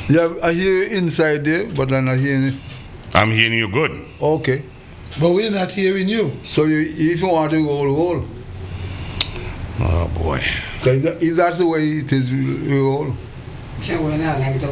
Yeah, I hear you inside there, but I'm not hearing it. I'm hearing you good. Okay. But we're not hearing you. So if you want to roll. Oh boy. If that's the way it is, we roll.